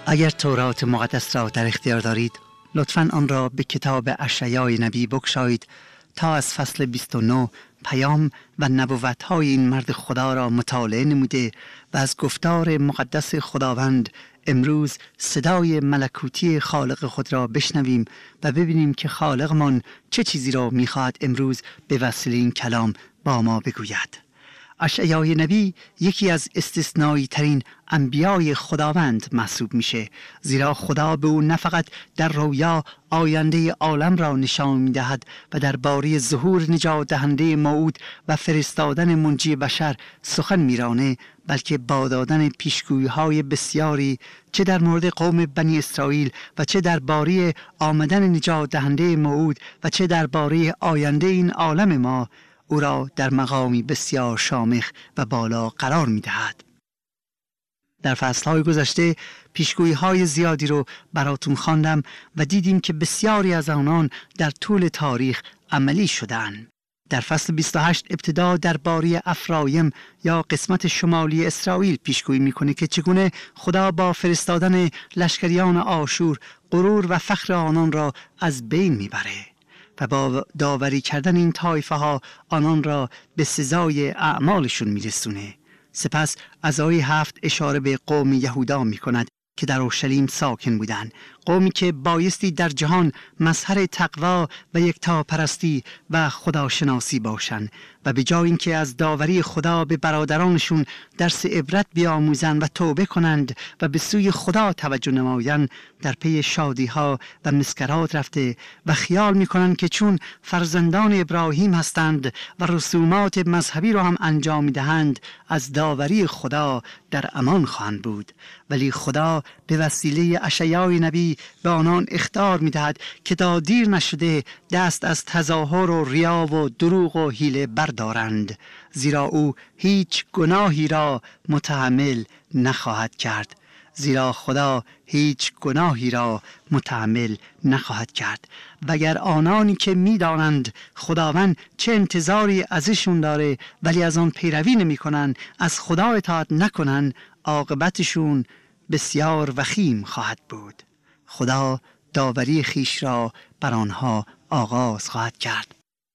اگر تورات مقدس را در اختیار دارید، لطفاً آن را به کتاب اشعیای نبی بگشایید تا از فصل 29 پیام و نبوت‌های این مرد خدا را مطالعه نموده و از گفتار مقدس خداوند امروز صدای ملکوتی خالق خود را بشنویم و ببینیم که خالقمان چه چیزی را می‌خواهد امروز به وسیله این کلام با ما بگوید. اشعیای نبی یکی از استثنایی ترین انبیای خداوند محسوب میشه، زیرا خدا به او نه فقط در رویا آینده عالم را نشان میدهد و درباره ظهور نجات دهنده موعود و فرستادن منجی بشر سخن میرانه، بلکه با دادن پیشگویی‌های بسیاری چه در مورد قوم بنی اسرائیل و چه درباره آمدن نجات دهنده موعود و چه درباره آینده این عالم ما او را در مقامی بسیار شامخ و بالا قرار می دهد. در فصلهای گذشته پیشگویی‌های زیادی رو براتون خواندم و دیدیم که بسیاری از آنان در طول تاریخ عملی شدند. در فصل 28 ابتدا درباره افرایم یا قسمت شمالی اسرائیل پیشگویی میکنه که چگونه خدا با فرستادن لشکریان آشور غرور و فخر آنان را از بین میبره و با داوری کردن این طایفه ها آنان را به سزای اعمالشون میرسونه. سپس از آیه 7 اشاره به قوم یهودا میکند که در اورشلیم ساکن بودند، قومی که بایستی در جهان مظهر تقوا و یکتاپرستی و خداشناسی باشند و به جای اینکه از داوری خدا به برادرانشون درس عبرت بیاموزند و توبه کنند و به سوی خدا توجه نمایند، در پی شادی‌ها و مسکرات رفته و خیال می‌کنند که چون فرزندان ابراهیم هستند و رسومات مذهبی را هم انجام می‌دهند از داوری خدا در امان خواهند بود. ولی خدا به وسیله اشعیای نبی به آنان اخطار می‌دهد که تا دیر نشده دست از تظاهر و ریا و دروغ و حیله بردارند، زیرا او هیچ گناهی را متحمل نخواهد کرد. زیرا خدا هیچ گناهی را متحمل نخواهد کرد. وگر آنانی که می‌دانند خداوند چه انتظاری ازشون داره ولی از آن پیروی نمی‌کنند، از خدا اطاعت نکنند، عاقبتشون بسیار وخیم خواهد بود. خدا داوری خیش را بر آنها آغاز خواهد کرد.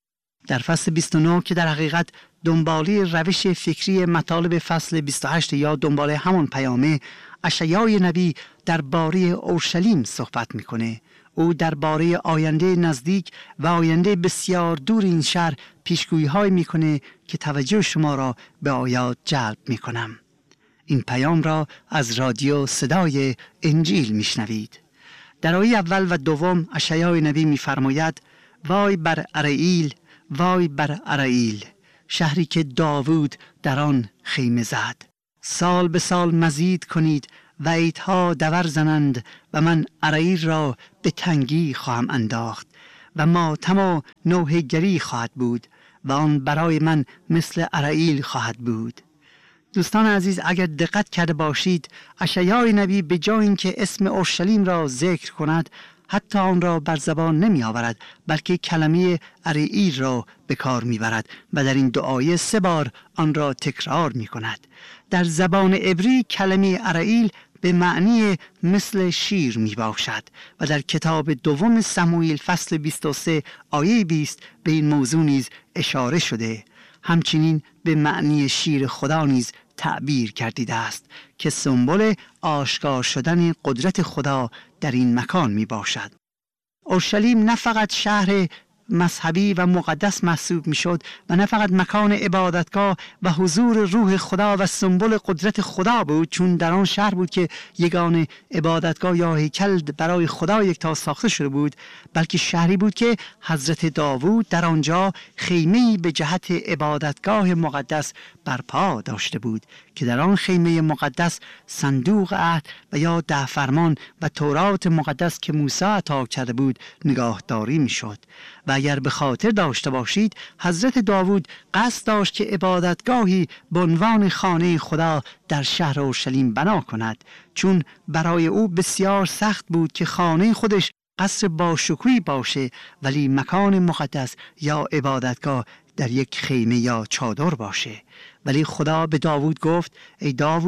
در فصل 29 که در حقیقت دنباله روش فکری مطالب فصل 28 یا دنباله همان پیامه، اشعیای نبی درباره اورشلیم صحبت میکنه. او درباره آینده نزدیک و آینده بسیار دور این شهر پیشگویی‌های میکنه که توجه شما را به آیات جلب میکنم. این پیام را از رادیو صدای انجیل میشنوید. در آیه اول و دوم اشعیای نبی میفرماید: وای بر ارائیل، وای بر ارائیل، شهری که داوود در آن خیمه زد. سال به سال مزید کنید و عیدها دور زنند و من ارائیل را به تنگی خواهم انداخت و ماتم و نوحه‌گری خواهد بود و آن برای من مثل ارائیل خواهد بود. دوستان عزیز، اگر دقت کرده باشید اشعیای نبی به جای اینکه اسم اورشلیم را ذکر کند حتی آن را بر زبان نمی آورد، بلکه کلمه ارائیل را به کار می برد و در این دو آیه 3 بار آن را تکرار می کند. در زبان عبری کلمه ارائیل به معنی مثل شیر می باشد و در کتاب دوم سموئیل فصل 23 آیه 20 به این موضوع نیز اشاره شده. همچنین به معنی شیر خدا نیز تعبیر گردیده است که سمبل آشکار شدن قدرت خدا در این مکان می باشد. اورشلیم نه فقط شهر مذهبی و مقدس محسوب می شد و نه فقط مکان عبادتگاه و حضور روح خدا و سمبل قدرت خدا بود، چون در آن شهر بود که یگانه عبادتگاه یا هیکل برای خدا یکتا ساخته شده بود، بلکه شهری بود که حضرت داوود در آنجا خیمه‌ای به جهت عبادتگاه مقدس برپا داشته بود که در آن خیمه مقدس صندوق عهد و یا 10 فرمان و تورات مقدس که موسی عطا کرده بود نگاهداری می شد. و اگر به خاطر داشته باشید حضرت داوود قصد داشت که عبادتگاهی به عنوان خانه خدا در شهر اورشلیم بنا کند، چون برای او بسیار سخت بود که خانه خودش قصر باشکوهی باشه ولی مکان مقدس یا عبادتگاه در یک خیمه یا چادر باشه. ولی خدا به داوود گفت: ای داوود،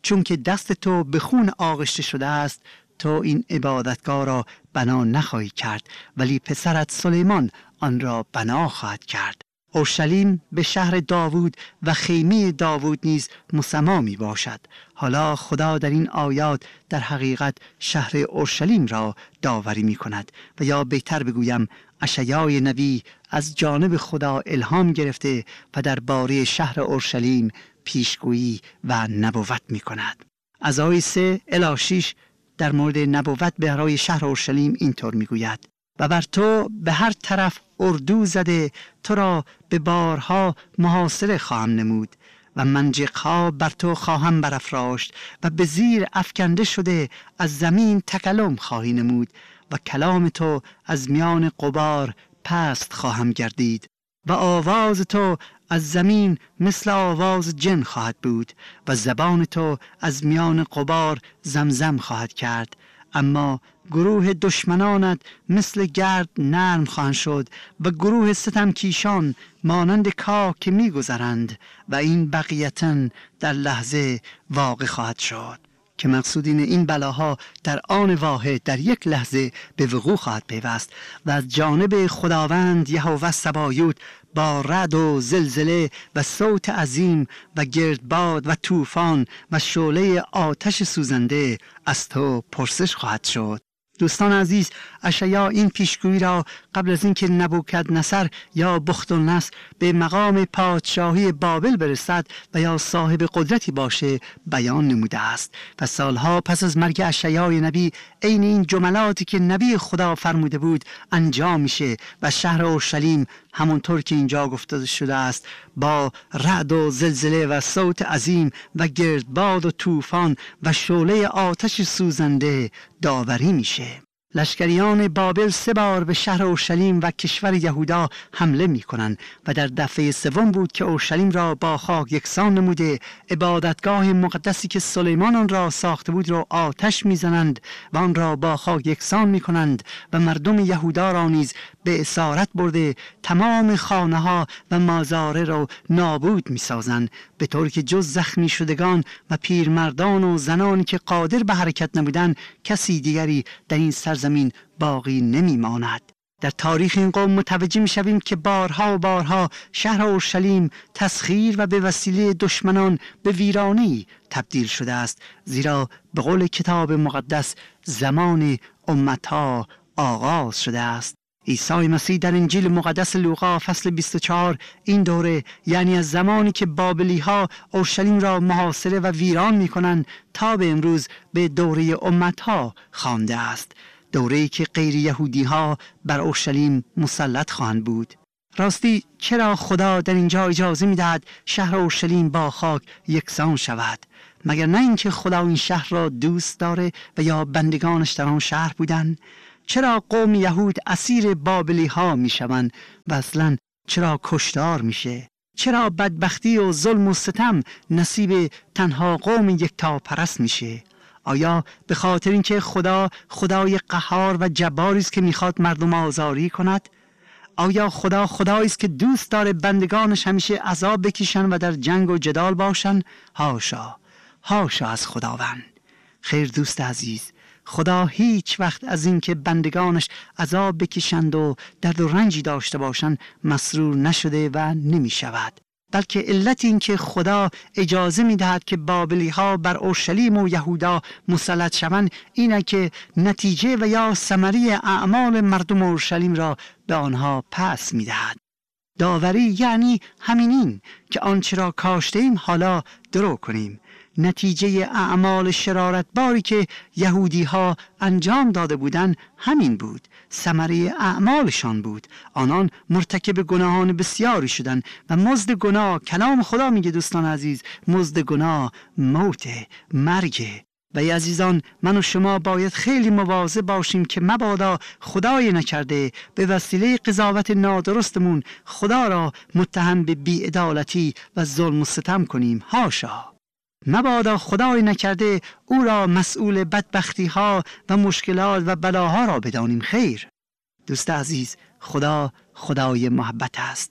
چون که دست تو به خون آغشته شده است تو این عبادتگاه را بنا نخواهی کرد، ولی پسرت سلیمان آن را بنا خواهد کرد. اورشلیم به شهر داوود و خیمه داوود نیز مسمی می باشد. حالا خدا در این آیات در حقیقت شهر اورشلیم را داوری می کند، و یا بهتر بگویم اشعیای نبی از جانب خدا الهام گرفته و درباره شهر اورشلیم پیشگویی و نبوت می کند. از آیه 3 الی 6 در مورد نبوت برای شهر اورشلیم اینطور می گوید: و بر تو به هر طرف اردو زده، تو را به بارها محاصره خواهم نمود و منجقها بر تو خواهم برافراشت و به زیر افکنده شده از زمین تکلم خواهی نمود و کلام تو از میان غبار پست خواهم گردید و آواز تو از زمین مثل آواز جن خواهد بود و زبان تو از میان غبار زمزم خواهد کرد. اما گروه دشمنانت مثل گرد نرم خواهند شد و گروه ستمکیشان مانند کاه که می‌گذرند و این بقیتن در لحظه واقع خواهد شد. که مقصود این بلاها در آن واحد در یک لحظه به وقوع خواهد پیوست و از جانب خداوند یهوه سبایوت با رعد و زلزله و صوت عظیم و گردباد و طوفان و شعله آتش سوزنده از تو پرسش خواهد شد. دوستان عزیز، اشعیا این پیشگویی را قبل از اینکه نبوکدنصر یا بختالنصر به مقام پادشاهی بابل برسد و یا صاحب قدرتی باشه بیان نموده است و سالها پس از مرگ اشعیای نبی عین این جملاتی که نبی خدا فرموده بود انجام میشه و شهر اورشلیم همونطور که اینجا گفته شده است با رعد و زلزله و صوت عظیم و گردباد و طوفان و شعله آتش سوزنده داوری میشه. لشکریان بابل 3 بار به شهر اورشلیم و کشور یهودا حمله می کنند و در دفعه 3 بود که اورشلیم را با خاک یکسان نموده، عبادتگاه مقدسی که سلیمان آن را ساخته بود را آتش می زنند و آن را با خاک یکسان می کنند و مردم یهودا را نیز به اسارت برده تمام خانه ها و مزارع را نابود می سازند، به طور که جز زخمی شدگان و پیرمردان و زنانی که قادر به حرکت نبودند کسی دیگری در این سرزمین باقی نمی ماند. در تاریخ این قوم متوجه می شویم که بارها و بارها شهر اورشلیم تسخیر و به وسیله دشمنان به ویرانی تبدیل شده است، زیرا به قول کتاب مقدس زمان امتها آغاز شده است. عیسی مسیح در انجیل مقدس لوقا فصل 24 این دوره، یعنی از زمانی که بابلی ها اورشلیم را محاصره و ویران می کنند تا به امروز، به دوره امتها خوانده است، دوره‌ای که غیر یهودی ها بر اورشلیم مسلط خواهند بود. راستی چرا خدا در اینجا اجازه می دهد شهر اورشلیم با خاک یکسان شود؟ مگر نه اینکه خدا این شهر را دوست داره و یا بندگانش در آن شهر بودند؟ چرا قوم یهود اسیر بابلی ها می شوند و اصلا چرا کشتار میشه؟ چرا بدبختی و ظلم و ستم نصیب تنها قوم یکتا پرست میشه؟ آیا به خاطر اینکه خدا خدای قهار و جباری است که میخواد مردم آزاری کند؟ آیا خدا خدایی است که دوست داره بندگانش همیشه عذاب بکشن و در جنگ و جدال باشن؟ حاشا، حاشا از خداوند. خیر دوست عزیز، خدا هیچ وقت از اینکه بندگانش عذاب بکشند و درد و رنجی داشته باشند مسرور نشده و نمی شود، بلکه علت این که خدا اجازه می دهد که بابلی ها بر اورشلیم و یهودا مسلط شوند اینه که نتیجه و یا ثمره اعمال مردم اورشلیم را به آنها پس می دهد. داوری یعنی همینین که آنچه را کاشتیم حالا درو کنیم. نتیجه اعمال شرارتباری که یهودی ها انجام داده بودند همین بود، ثمره اعمالشان بود. آنان مرتکب گناهان بسیاری شدند و مزد گناه، کلام خدا میگه دوستان عزیز، مزد گناه موت، مرگ. و ای عزیزان، من و شما باید خیلی مواظب باشیم که مبادا خدای نکرده به وسیله قضاوت نادرستمون خدا را متهم به بی‌عدالتی و ظلم و ستم کنیم. حاشا، مبادا خدای نکرده او را مسئول بدبختی ها و مشکلات و بلاها را بدانیم. خیر دوست عزیز، خدا خدای محبت است.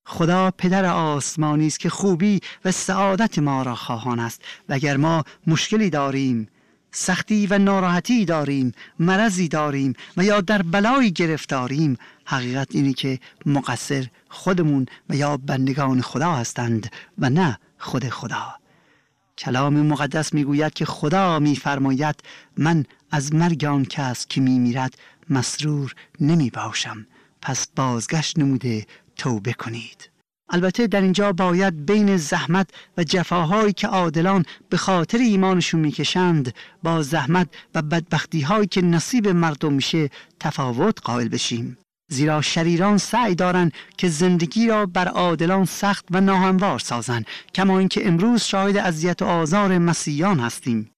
خدا پدر آسمانی است که خوبی و سعادت ما را خواهان است و اگر ما مشکلی داریم، سختی و ناراحتی داریم، مرضی داریم و یا در بلایی گرفتاریم، حقیقت اینه که مقصر خودمون و یا بندگان خدا هستند و نه خود خدا. کلام مقدس میگوید که خدا میفرماید من از مرگ آن کس که میمیرد مسرور نمی باشم، پس بازگشت نموده توبه کنید. البته در اینجا باید بین زحمت و جفاهایی که عادلان به خاطر ایمانشون میکشند با زحمت و بدبختی‌هایی که نصیب مردم میشه تفاوت قائل بشیم. زیرا شریران سعی دارند که زندگی را بر عادلان سخت و ناهموار سازند، کما اینکه امروز شاهد اذیت و آزار مسیحیان هستیم.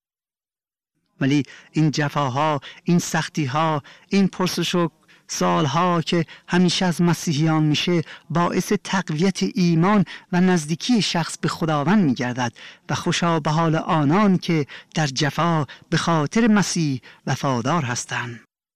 ولی این جفاها، این سختی‌ها، این پرسش و سالها که همیشه از مسیحیان میشه باعث تقویت ایمان و نزدیکی شخص به خداوند میگردد و خوشا به حال آنان که در جفا به خاطر مسیح وفادار هستند.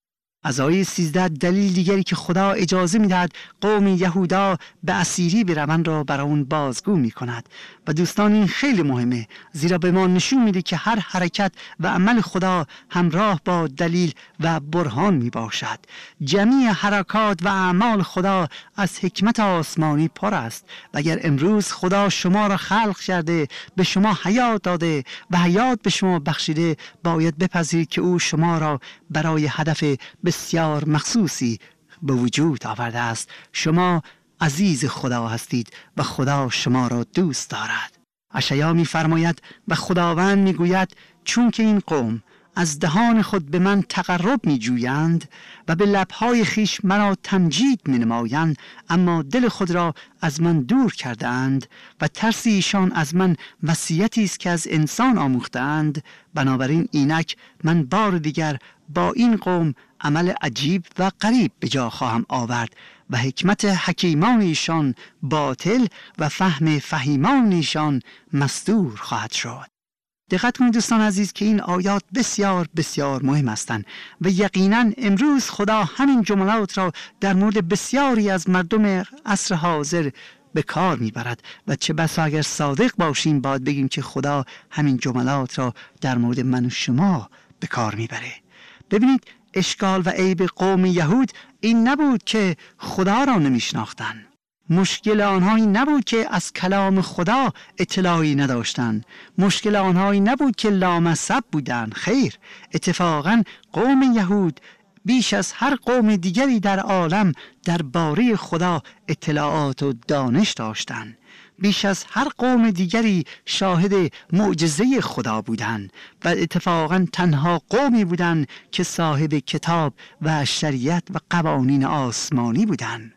از آیه 13 دلیل دیگری که خدا اجازه میدهد قوم یهودا به اسیری بروند را برای اون بازگو میکند و دوستان این خیلی مهمه، زیرا به ما نشون میده که هر حرکت و عمل خدا همراه با دلیل و برهان میباشد. جمیع حرکات و اعمال خدا از حکمت آسمانی پر است و اگر امروز خدا شما را خلق کرده، به شما حیات داده و حیات به شما بخشیده، باید بپذیرید که او شما را برای هدف بسیار مخصوصی به وجود آورده است. شما عزیز خدا هستید و خدا شما را دوست دارد. اشعیا می‌فرماید و خداوند می‌گوید چون که این قوم از دهان خود به من تقرب می‌جویند و به لب‌های خیش مرا تمجید می‌نمایند، اما دل خود را از من دور کرده‌اند و ترس ایشان از من وصیتی است که از انسان آموختند، بنابراین اینک من بار دیگر با این قوم عمل عجیب و غریب به جا خواهم آورد و حکمت حکیمان ایشان باطل و فهم فهیمان ایشان مستور خواهد شد. دقت کنید دوستان عزیز که این آیات بسیار بسیار مهم هستند و یقینا امروز خدا همین جملات را در مورد بسیاری از مردم عصر حاضر به کار میبرد و چه بسا اگر صادق باشیم باید بگیم که خدا همین جملات را در مورد من و شما به کار میبره. ببینید اشکال و عیب قوم یهود این نبود که خدا را نمیشناختند. مشکل آنها این نبود که از کلام خدا اطلاعی نداشتند. مشکل آنها این نبود که لامصب بودند. خیر، اتفاقا قوم یهود بیش از هر قوم دیگری در عالم درباره خدا اطلاعات و دانش داشتند. بیش از هر قوم دیگری شاهد معجزه خدا بودند و اتفاقا تنها قومی بودند که صاحب کتاب و شریعت و قوانین آسمانی بودند.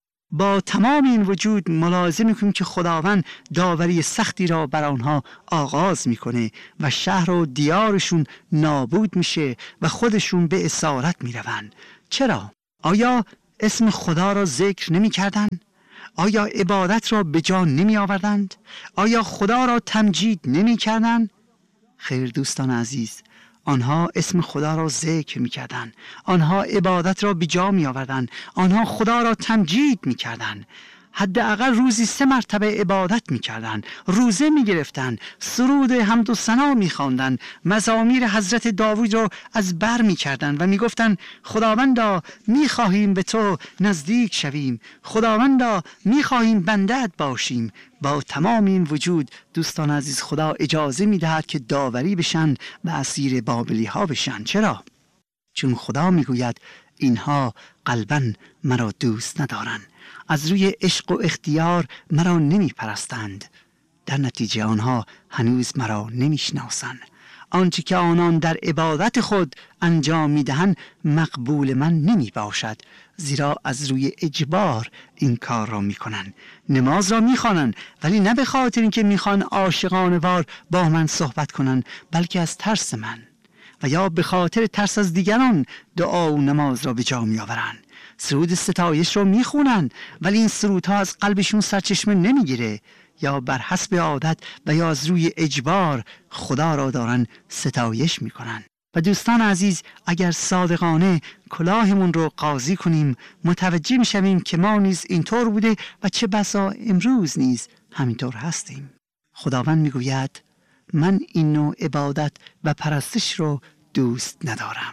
با تمام این وجود ملاحظه میکنیم که خداوند داوری سختی را بر آنها آغاز میکنه و شهر و دیارشون نابود میشه و خودشون به اسارت میروند. چرا؟ آیا اسم خدا را ذکر نمیکردند؟ آیا عبادت را به جا نمی آوردند؟ آیا خدا را تمجید نمی کردند؟ خیر دوستان عزیز، آنها اسم خدا را ذکر می کردند. آنها عبادت را به جا می آوردند. آنها خدا را تمجید می کردند. حداقل روزی 3 مرتبه عبادت می‌کردند، روزه می‌گرفتند، سرود حمد و ثنا می‌خواندند، مزامیر حضرت داوود را از بر می‌کردند و می‌گفتند خداوندا می‌خواهیم به تو نزدیک شویم، خداوندا می‌خواهیم بنده‌ات باشیم. با تمام این وجود دوستان عزیز خدا اجازه می‌دهد که داوری بشن و اسیر بابلی‌ها بشن. چرا؟ چون خدا می‌گوید اینها قلباً مرا دوست ندارند، از روی عشق و اختیار مرا نمی پرستند، در نتیجه آنها هنوز مرا نمی شناسند. آنچه که آنان در عبادت خود انجام می دهند مقبول من نمی باشد، زیرا از روی اجبار این کار را می کنند. نماز را می خوانند ولی نه به خاطر اینکه می خوان عاشقانه وار با من صحبت کنند، بلکه از ترس من و یا به خاطر ترس از دیگران دعا و نماز را به جا می آورند. سرود ستایش رو میخونن ولی این سرودها از قلبشون سرچشمه نمیگیره، یا بر حسب عادت و یا از روی اجبار خدا را دارن ستایش میکنن. و دوستان عزیز، اگر صادقانه کلاهمون رو قاضی کنیم، متوجه میشویم که ما نیز اینطور بوده و چه بسا امروز نیز همینطور هستیم. خداوند میگوید من این نوع عبادت و پرستش رو دوست ندارم.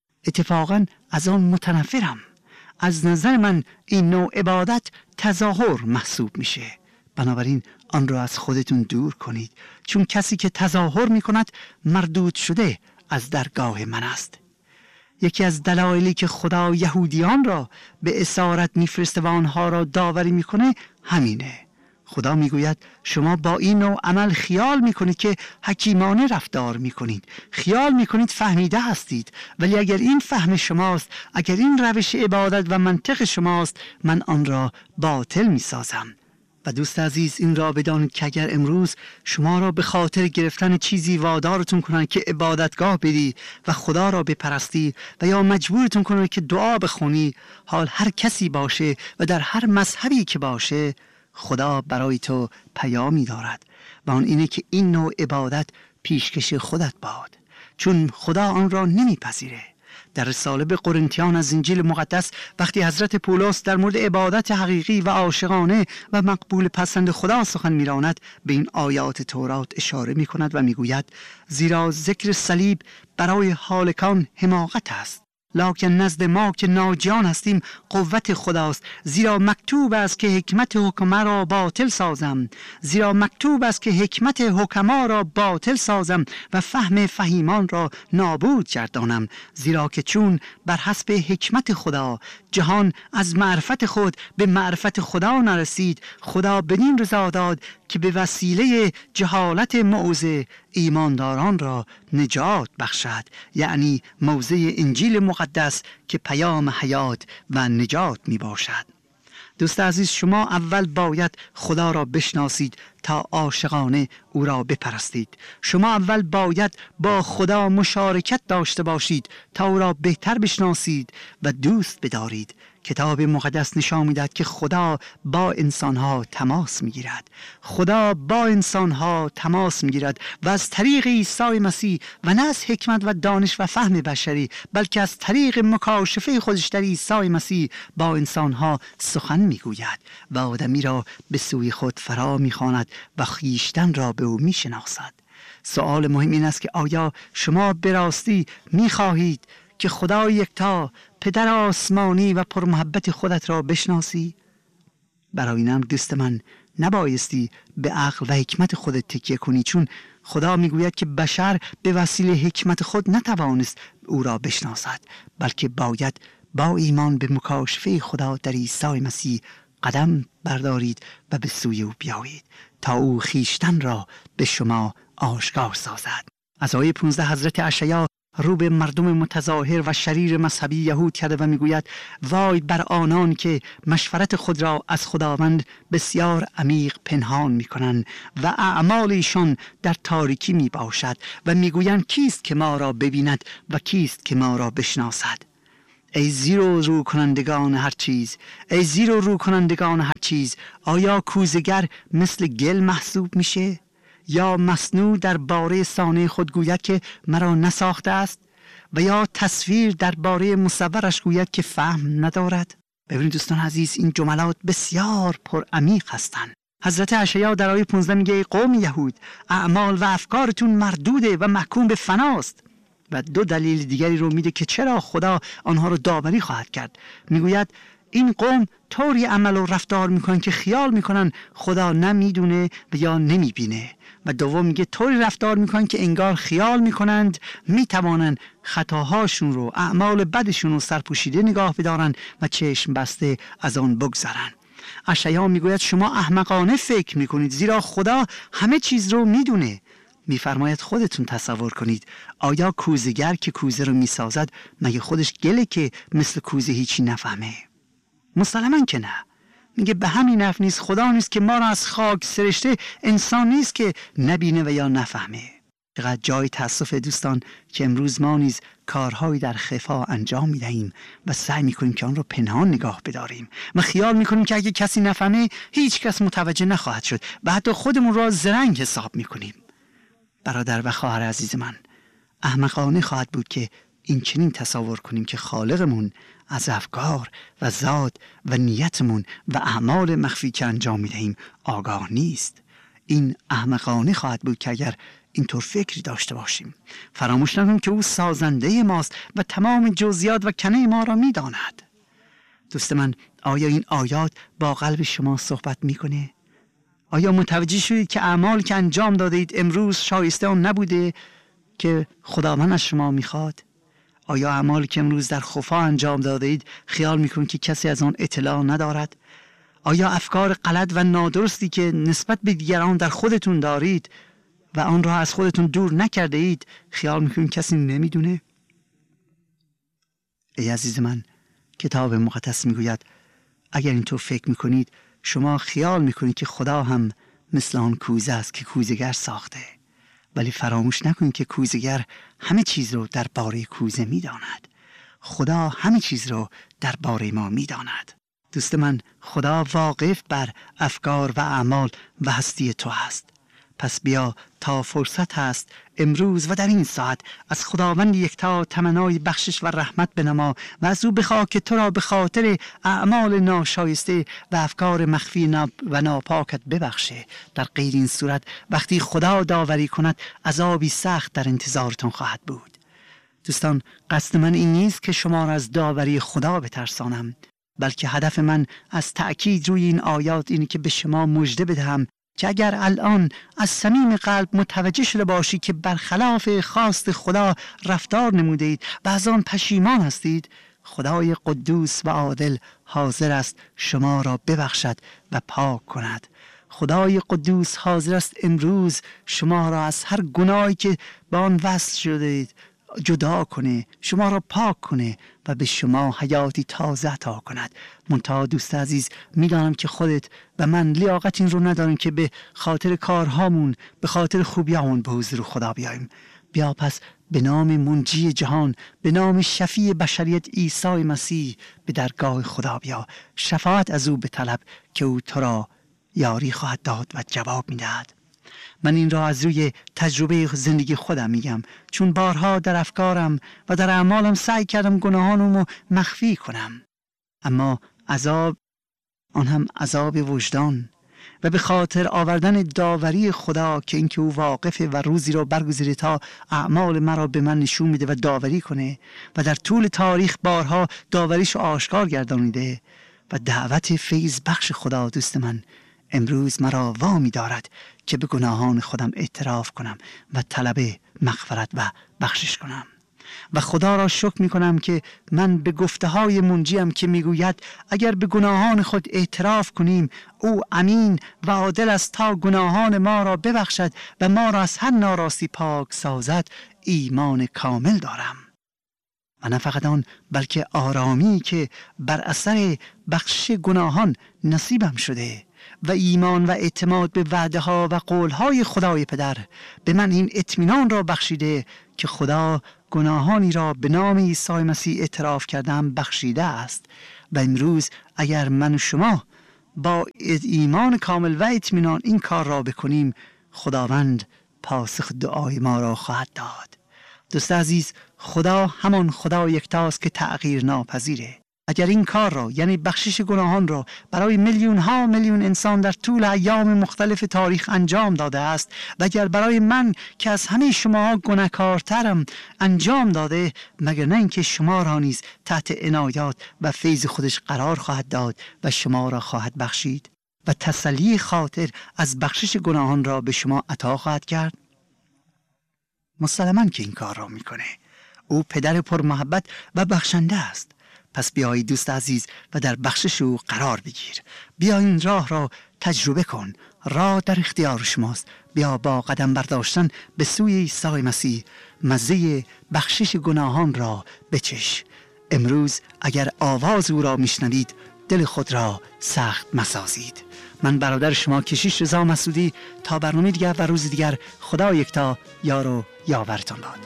اتفاقا از آن متنفرم. از نظر من این نوع عبادت تظاهر محسوب میشه. بنابراین آن را از خودتون دور کنید، چون کسی که تظاهر میکند مردود شده از درگاه من است. یکی از دلایلی که خدا یهودیان را به اسارت میفرسته و آنها را داوری میکنه همینه. خدا میگوید شما با این نوع عمل خیال میکنید که حکیمانه رفتار میکنید، خیال میکنید فهمیده هستید، ولی اگر این فهم شماست، اگر این روش عبادت و منطق شماست، من آن را باطل میسازم. و دوست عزیز، این را بدانید که اگر امروز شما را به خاطر گرفتن چیزی وادارتون کنند که عبادتگاه بدی و خدا را بپرستی و یا مجبورتون کنند که دعا بخونی، حال هر کسی باشه و در هر مذهبی که باشه، خدا برای تو پیامی دارد و آن اینه که این نوع عبادت پیشکش خودت باد، چون خدا آن را نمیپذیره. در رساله به قرنتیان از انجیل مقدس وقتی حضرت پولس در مورد عبادت حقیقی و عاشقانه و مقبول پسند خدا سخن می‌راند، به این آیات تورات اشاره می‌کند و می‌گوید زیرا ذکر صلیب برای هالکان حماقت است، لکن نزد ما که ناجیان هستیم قوت خداست. زیرا مکتوب است که حکمت حکما را باطل سازم، زیرا مکتوب است که حکمت حکما را باطل سازم و فهم فهیمان را نابود گردانم. زیرا که چون بر حسب حکمت خدا جهان از معرفت خود به معرفت خدا نرسید، خدا بدین رضا داد که به وسیله جهالت موعظه ایمانداران را نجات بخشد، یعنی موضع انجیل مقدس که پیام حیات و نجات می باشد. دوست عزیز، شما اول باید خدا را بشناسید تا عاشقانه او را بپرستید. شما اول باید با خدا مشارکت داشته باشید تا او را بهتر بشناسید و دوست بدارید. کتاب مقدس نشان می‌دهد که خدا با انسان‌ها تماس می‌گیرد. خدا با انسان‌ها تماس می‌گیرد و از طریق عیسی مسیح و نه از حکمت و دانش و فهم بشری، بلکه از طریق مکاشفه خودش در عیسی مسیح با انسان‌ها سخن می‌گوید و آدمی را به سوی خود فرا می‌خواند و خویشتن را به او می‌شناسد. سوال مهم این است که آیا شما به راستی می‌خواهید که خدا یکتا، پدر آسمانی و پرمحبت خودت را بشناسی؟ برای اینم دوست من نبایستی به عقل و حکمت خودت تکیه کنی، چون خدا میگوید که بشر به وسیله حکمت خود نتوانست او را بشناسد، بلکه باید با ایمان به مکاشفه خدا در عیسی مسیح قدم بردارید و به سوی او بیایید تا او خویشتن را به شما آشکار سازد. از آیه 15 حضرت اشعیا رو به مردم متظاهر و شریر مذهبی یهود کرده و میگوید وای بر آنان که مشورت خود را از خداوند بسیار عمیق پنهان میکنند و اعمال ایشان در تاریکی میباشد و میگویند کیست که ما را ببیند و کیست که ما را بشناسد. ای زیر و رو کنندگان هر چیز، ای زیر و رو کنندگان هر چیز، آیا کوزگر مثل گل محسوب میشه؟ یا مصنوع در باره صانع خود گوید که مرا نساخته است و یا تصویر در باره مصورش گوید که فهم ندارد؟ ببینید دوستان عزیز، این جملات بسیار پر عمیق هستند. حضرت اشعیا در آیه 15 میگه ای قوم یهود، اعمال و افکارتون مردوده و محکوم به فناست. و دو دلیل دیگری رو میده که چرا خدا آنها رو داوری خواهد کرد. میگوید این قوم طوری عمل و رفتار میکنن که خیال میکنن خدا نمیدونه و یا نمیبینه. و دوم میگه طوری رفتار میکنن که انگار خیال میکنند میتوانن خطاهاشون رو، اعمال بدشون رو سرپوشیده نگاه بدارن و چشم بسته از آن بگذرن. اشعیا میگوید شما احمقانه فکر میکنید زیرا خدا همه چیز رو میدونه. میفرماید خودتون تصور کنید، آیا کوزه‌گر که کوزه رو میسازد مگه خودش گله که مثل کوزه هیچی نفهمه؟ مسلماً که نه. میگه به همین نحو نیست خدا نیست که ما را از خاک سرشته، انسان نیست که نبینه و یا نفهمه. چقدر جای تأسف دوستان که امروز ما نیز کارهایی در خفا انجام میدهیم و سعی میکنیم که آن رو پنهان نگاه بداریم و خیال میکنیم که اگه کسی نفهمه هیچ کس متوجه نخواهد شد و حتی خودمون را زرنگ حساب میکنیم. برادر و خواهر عزیز من، احمقانه خواهد بود که این چنین تصور کنیم که خالقمون از افکار و ذات و نیتمون و اعمال مخفی که انجام می‌دهیم آگاه نیست. این احمقانه خواهد بود که اگر اینطور فکری داشته باشیم. فراموش نکنیم که او سازنده ماست و تمام جزئیات و کنه ما را می‌داند. دوست من، آیا این آیات با قلب شما صحبت می‌کنه؟ آیا متوجه شدید که اعمال که انجام دادید امروز شایسته آن نبوده که خداوند از شما می‌خواد؟ آیا اعمالی که امروز در خفا انجام دادید خیال میکنید که کسی از آن اطلاع ندارد؟ آیا افکار غلط و نادرستی که نسبت به دیگران در خودتون دارید و آن را از خودتون دور نکرده اید خیال میکنید کسی نمیدونه؟ ای عزیز من، کتاب مقدس میگوید اگر اینطور فکر میکنید شما خیال میکنید که خدا هم مثل آن کوزه است که کوزه‌گر ساخته. ولی فراموش نکنید که کوزه‌گر همه چیز رو درباره کوزه می‌داند. خدا همه چیز رو درباره ما می‌داند. دوست من، خدا واقف بر افکار و اعمال و هستی تو است. پس بیا تا فرصت هست امروز و در این ساعت از خداوند یکتا تمنای بخشش و رحمت بنما و از او بخواه که تو را به خاطر اعمال ناشایسته و افکار مخفی و ناپاکت ببخشه. در غیر این صورت وقتی خدا داوری کند عذابی سخت در انتظارتون خواهد بود. دوستان، قصد من این نیست که شما را از داوری خدا بترسانم، بلکه هدف من از تأکید روی این آیات اینه که به شما مژده بدهم که اگر الان از صمیم قلب متوجه شده باشی که برخلاف خواست خدا رفتار نمودید و از آن پشیمان هستید، خدای قدوس و عادل حاضر است شما را ببخشد و پاک کند. خدای قدوس حاضر است امروز شما را از هر گناهی که با آن وصل شدید جدا کنه، شما را پاک کنه و به شما حیاتی تازه عطا کند. منتها دوست عزیز، میدانم که خودت و من لیاقت این رو نداریم که به خاطر کارهامون، به خاطر خوبیامون به حضور خدا بیاییم. بیا پس به نام منجی جهان، به نام شفیع بشریت عیسی مسیح به درگاه خدا بیا. شفاعت از او بطلب که او تو را یاری خواهد داد و جواب میدهد. من این را از روی تجربه زندگی خودم میگم، چون بارها در افکارم و در اعمالم سعی کردم گناهانمو مخفی کنم، اما عذاب، آن هم عذاب وجدان و به خاطر آوردن داوری خدا که اینکه او واقفه و روزی را برگزیده تا اعمال مرا به من نشون میده و داوری کنه و در طول تاریخ بارها داوریشو آشکار گردانیده و دعوت فیض بخش خدا دوست من امروز مرا وامی دارد که به گناهان خودم اعتراف کنم و طلب مغفرت و بخشش کنم. و خدا را شکر می کنم که من به گفته های منجیم که می گوید اگر به گناهان خود اعتراف کنیم او امین و عادل است تا گناهان ما را ببخشد و ما را از هر ناراستی پاک سازد، ایمان کامل دارم. و نه فقط آن، بلکه آرامی که بر اثر بخشش گناهان نصیبم شده و ایمان و اعتماد به وعده ها و قول های خدای پدر به من این اطمینان را بخشیده که خدا گناهانی را به نام عیسی مسیح اعتراف کردم بخشیده است. و امروز اگر من و شما با ایمان کامل و اطمینان این کار را بکنیم، خداوند پاسخ دعای ما را خواهد داد. دوست عزیز، خدا همان خدا یکتاست که تغییر ناپذیره. اگر این کار را، یعنی بخشش گناهان را برای میلیون ها میلیون انسان در طول ایام مختلف تاریخ انجام داده است و اگر برای من که از همه شما گناهکارترم انجام داده، مگر نه اینکه شما را نیز تحت عنایات و فیض خودش قرار خواهد داد و شما را خواهد بخشید و تسلی خاطر از بخشش گناهان را به شما عطا خواهد کرد؟ مسلماً که این کار را میکنه. او پدر پرمحبت و بخشنده است. پس بیایی دوست عزیز و در بخشش او قرار بگیر. بیا این راه را تجربه کن. راه در اختیار شماست. بیا با قدم برداشتن به سوی عیسی مسیح مزه بخشش گناهان را بچش. امروز اگر آواز او را میشنوید، دل خود را سخت مسازید. من برادر شما کشیش رضا مسعودی، تا برنامه دیگر و روز دیگر، خدا یکتا یار و یاورتان باد.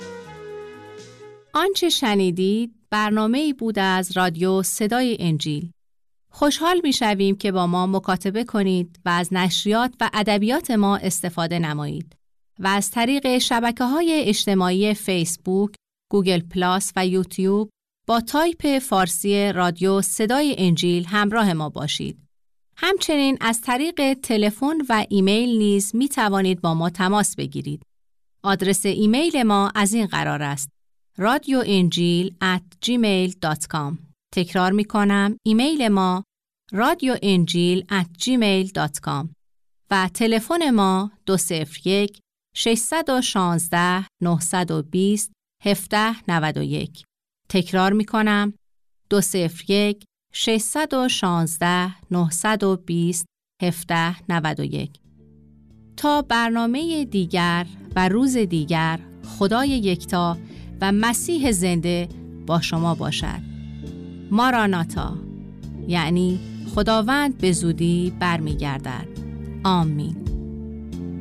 آنچه شنیدید برنامه‌ای بود از رادیو صدای انجیل. خوشحال می‌شویم که با ما مکاتبه کنید و از نشریات و ادبیات ما استفاده نمایید. و از طریق شبکه‌های اجتماعی فیسبوک، گوگل پلاس و یوتیوب با تایپ فارسی رادیو صدای انجیل همراه ما باشید. همچنین از طریق تلفن و ایمیل نیز می توانید با ما تماس بگیرید. آدرس ایمیل ما از این قرار است: radioenjil@gmail.com. تکرار می کنم، ایمیل ما radioenjil@gmail.com و تلفن ما 201 616 920 1791. تکرار می کنم، 201 616 920 1791. تا برنامه دیگر و روز دیگر، خدای یکتا و مسیح زنده با شما باشد. ماراناتا، یعنی خداوند به زودی برمیگردد. آمین.